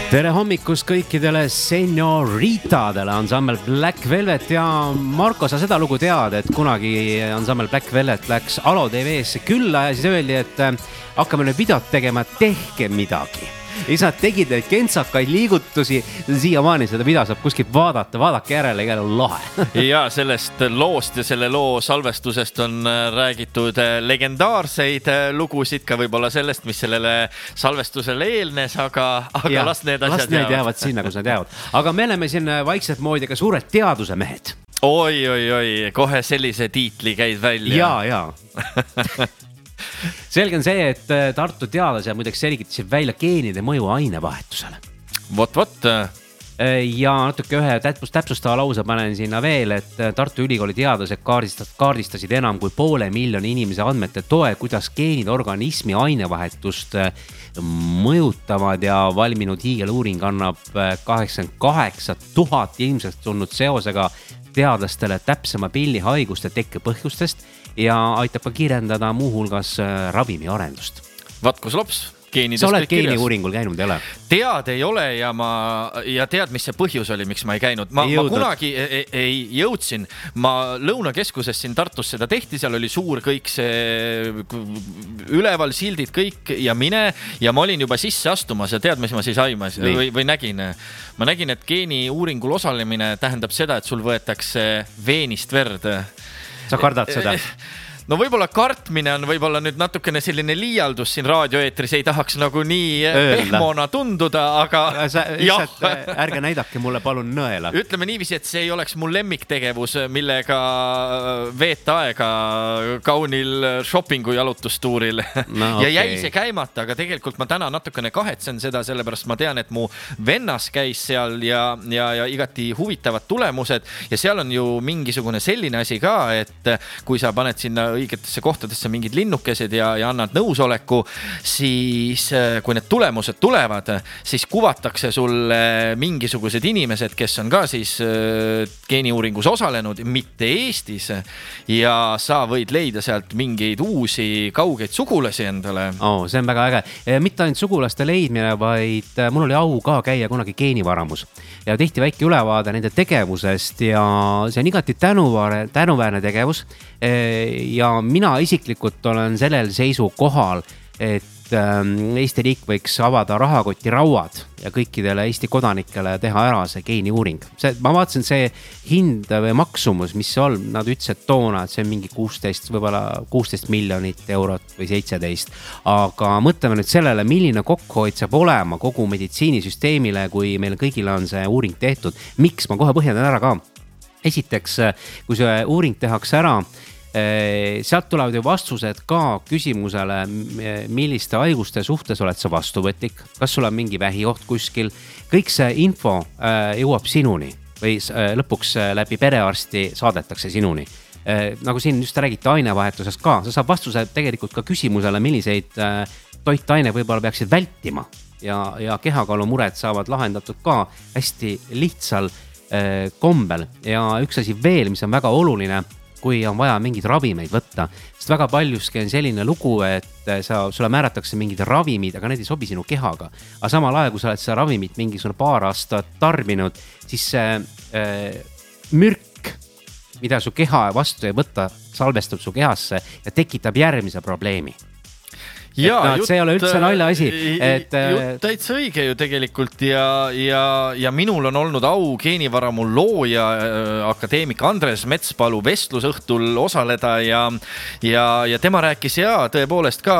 Tere hommikust kõikidele senioritadele, ansambel Black Velvet ja Marko, sa seda lugu tead, et kunagi ansambel Black Velvet läks Alo TV-sse külla ja siis öeldi, et hakkame nüüd videot tegema, tehke midagi. Ja siis nad tegid neid kentsakaid liigutusi, siiamaani seda video saab kuskilt vaadata, vaadake järele, igal on lahe. Ja sellest loost ja selle loo salvestusest on räägitud legendaarseid lugusid ka võib-olla sellest, mis sellele salvestusele eelnes, aga ja, las need asjad jäävad sinna, kus nad jäävad. Aga me oleme siin vaikselt moodi ka suured teaduse mehed. Oi, kohe sellise tiitli käid välja. Ja. Selge on see, et Tartu teadlased muideks selgitasid välja geenide mõju ainevahetusele. Vot. Ja natuke ühe täpsustava lause panen sinna veel, et Tartu Ülikooli teadlased kaardistasid enam kui 500,000 inimese andmete toe, kuidas geenid organismi ainevahetust mõjutavad ja valminud hiigeluuring annab 88,000 ilmselt tulnud seosega teadlastele täpsema pilli haiguste tekkepõhjustest ja aitab ka kirjeldada muuhulgas ravimi arendust. Vatkus lops. Sa oled geeniuuringul käinud, ei ole? Tead ei ole ja tead, mis see põhjus oli, miks ma ei käinud. Ma kunagi ei jõudsin. Ma Lõunakeskuses siin Tartus seda tehti, seal oli suur kõik see üleval sildid kõik ja mine ja ma olin juba sisse astumas ja tead, mis ma siis aimas või nägin. Ma nägin, et geeniuuringul osalemine tähendab seda, et sul võetakse veenist verd. Sa kardad seda? No võib-olla kartmine on võib-olla nüüd natukene selline liialdus siin raadioeetris, ei tahaks nagu nii pehmona tunduda, aga ärge näidake mulle palun nõela. Ütleme niiviisi, et see ei oleks mul lemmiktegevus, millega veeta aega kaunil shoppingu jalutustuuril. Ja jäi see käimata, aga tegelikult ma täna natukene kahetsen seda, sellepärast ma tean, et mu vennas käis seal ja igati huvitavad tulemused ja seal on ju mingisugune selline asi ka, et kui sa paned sinna õigetesse kohtadesse mingid linnukesed ja annad nõusoleku, siis kui need tulemused tulevad, siis kuvatakse sulle mingisugused inimesed, kes on ka siis geeniuuringus osalenud, mitte Eestis ja sa võid leida sealt mingeid uusi kaugeid sugulasi endale. See on väga äge. Mitte ainult sugulaste leidmine, vaid mul oli au ka käia kunagi geenivaramus ja tehti väike ülevaade nende tegevusest ja see on igati tänuväärne tegevus ja mina isiklikult olen sellel seisukohal, et Eesti riik võiks avada rahakoti rauad ja kõikidele Eesti kodanikele teha ära see geeniuuring. Ma vaatasin see hind või maksumus, mis on, nad ütlesid toona, et see on mingi 16 miljonit eurot või 17. Aga mõtleme nüüd sellele, milline kokkuhoid saab olema kogu meditsiinisüsteemile, kui meil kõigile on see uuring tehtud. Miks? Ma kohe põhjendan ära ka. Esiteks, kui see uuring tehakse ära, sealt tulevad ju vastused ka küsimusele, milliste haiguste suhtes oled sa vastuvõtlik, kas sul on mingi vähioht kuskil. Kõik see info jõuab sinuni või lõpuks läbi perearsti saadetakse sinuni. Nagu siin just räägiti ainevahetusest ka, sa saab vastuse tegelikult ka küsimusele, milliseid toitaine võib-olla peaksid vältima ja kehakaalu mured saavad lahendatud ka hästi lihtsal kombel. Ja üks asi veel, mis on väga oluline, kui on vaja mingid ravimeid võtta, sest väga paljuski on selline lugu, et sulle määratakse mingid ravimid, aga need ei sobi sinu kehaga. Aga samal ajal, kui sa oled seda ravimit mingisugune paar aastat tarbinud, siis see mürk, mida su keha vastu ei võtta, salvestub su kehasse ja tekitab järgmise probleemi. See ei ole üldse nalja asi. Jutt täitsa õige ju tegelikult ja minul on olnud au geenivaramu looja akadeemik Andres Metspalu vestlusõhtul osaleda ja tema rääkis tõepoolest ka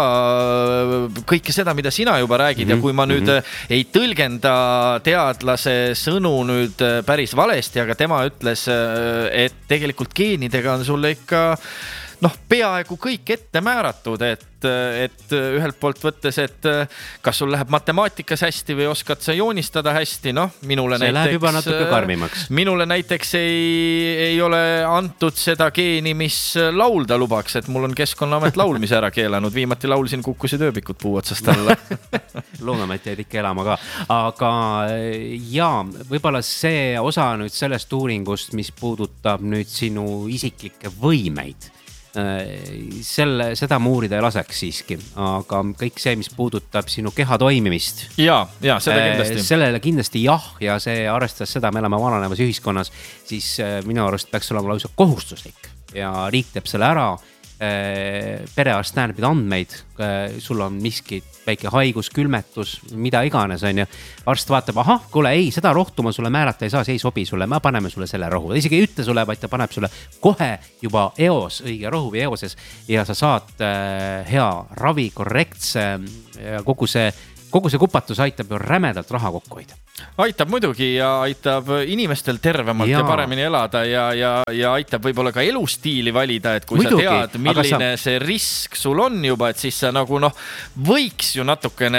kõike seda, mida sina juba räägid ja kui ma nüüd ei tõlgenda teadlase sõnu nüüd päris valesti, aga tema ütles, et tegelikult geenidega on sulle ikka peaaegu kõik ette määratud, et ühelt poolt võttes, et kas sul läheb matemaatikas hästi või oskad sa joonistada hästi, minule see läheb juba natuke karmimaks. Minule näiteks ei ole antud seda geeni, mis laulda lubaks, et mul on Keskkonnaamet laulmise ära keelanud, viimati laulsin kukkusid ööbikud puu otsast alla. Loodame, et jäid ikka elama ka, aga võib-olla see osa nüüd sellest uuringust, mis puudutab nüüd sinu isiklikke võimeid. seda muurida ei laseks siiski, aga kõik see, mis puudutab sinu keha toimimist. Ja seda kindlasti. Sellele kindlasti jah, ja see arvestades seda, me oleme vananevas ühiskonnas, siis minu arust peaks olema lausa kohustuslik ja riik teeb selle ära. Perearst näeb neid andmeid, sul on miski väike haigus, külmetus, mida iganes on ju. Arst vaatab, kuule, ei, seda rohtu ma sulle määrata ei saa, see ei sobi sulle, me paneme sulle selle rohu. Isegi ei ütle sulle, vaid ta paneb sulle kohe juba eos, õige rohu või eoses ja sa saad hea ravi, korrektse, kogu see kupatus aitab ju rämedalt raha kokku hoida. Aitab muidugi ja aitab inimestel tervemalt ja paremini elada ja aitab võib-olla ka elustiili valida, et kui muidugi, sa tead, milline see risk sul on juba, et siis sa nagu võiks ju natukene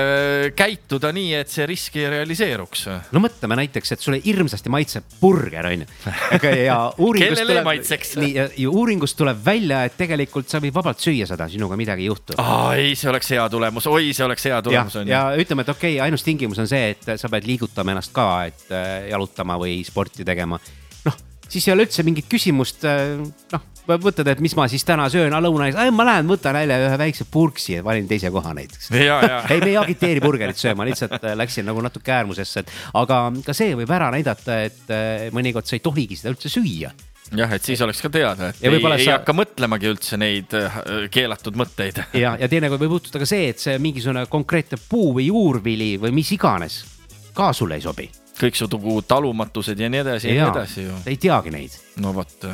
käituda nii, et see risk ei realiseeruks. No mõtleme näiteks, et sulle hirmsasti maitseb burger, on ju. Kellele maitseks? Ja uuringust tuleb välja, et tegelikult sa võid vabalt süüa seda, sinuga midagi ei juhtu. Ei, see oleks hea tulemus. See oleks hea tulemus. Ja ütleme, et okei, ainus tingimus on see, et sa pead liigutama ennast ka, et jalutama või sporti tegema. Siis ei ole üldse mingit küsimust, võtad, et mis ma siis täna söön lõunais. Ma lähen, võtan välja ühe väikse purksi ja valin teise koha näiteks. Ei, me ei agiteeri burgerit sööma, lihtsalt läksin nagu natuke äärmusesse. Aga ka see võib ära näidata, et mõnikord sa ei tohigi seda üldse süüa. Jah, et siis oleks ka teada, et ei hakka mõtlemagi üldse neid keelatud mõtteid. Ja teine võib juhtuda ka see, et see mingisugune konkreetne puu või juurvili või mis iganes ka sulle ei sobi. Kõik su talumatused ja nii edasi ja nii edasi ju. Ei teagi neid. No võt.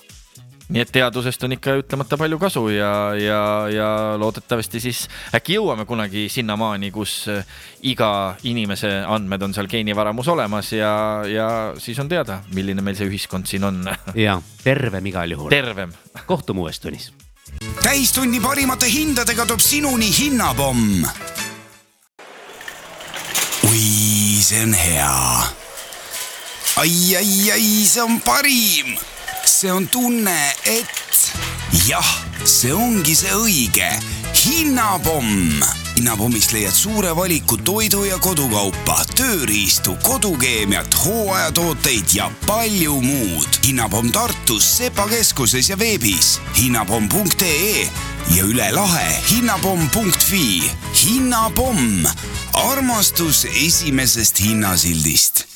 Nii et teadusest on ikka ütlemata palju kasu ja loodetavasti siis äkki jõuame kunagi sinnamaani, kus iga inimese andmed on seal geenivaramus olemas ja siis on teada, milline meil see ühiskond siin on. Ja, tervem igal juhul. Tervem. Kohtume uues tunnis. Täistunni parimate hindadega toob sinuni Hinnapomm. Ui, see on hea. Ai, see on parim. See on tunne, et jah, see ongi see õige. Hinnapomm. Hinnapommist leiad suure valiku toidu ja kodukaupa, tööriistu, kodukeemiat, hooajatooteid ja palju muud. Hinnapomm Tartus, Sepa keskuses ja veebis hinnapomm.ee ja üle lahe hinnapomm.fi. Hinnapomm. Armastus esimesest hinnasildist.